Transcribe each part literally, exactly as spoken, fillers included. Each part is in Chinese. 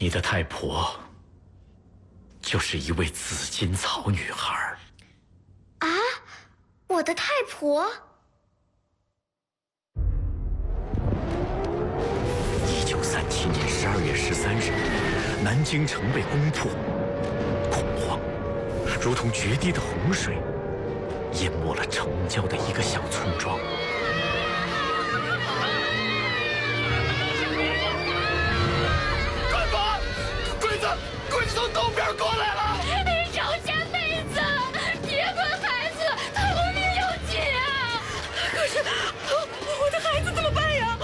你的太婆就是一位紫金草女孩。 啊，我的太婆？ 一九三七年十二月十三日，南京城被攻破，恐慌如同决堤的洪水，淹没了城郊的一个小村庄。 官房，鬼子，鬼子从东边过来了！ 赵家妹子，别管孩子，他们命要紧啊！可是我的孩子怎么办呀？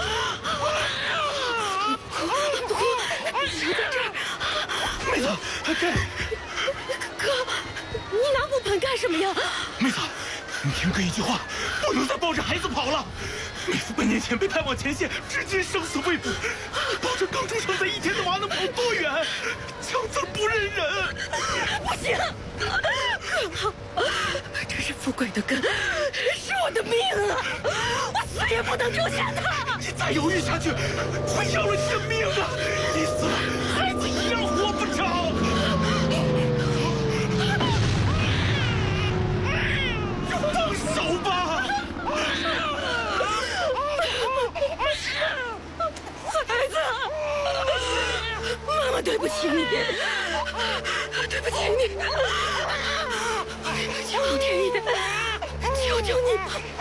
不过人在这儿， 妹子，给哥，你拿我盆干什么呀？ 妹子，你听哥一句话，不能再抱着孩子跑了。妹夫半年前被派往前线，至今生死未卜。抱着刚出生才一天的娃能跑多远？枪子不认人。 不行，哥，这是富贵的根，是我的命啊！我死也不能丢下他。 你再犹豫下去，会要了你的命啊！你死了，孩子一样活不成。放手吧！ 孩子，妈妈对不起你，对不起你，求老天爷，求求你！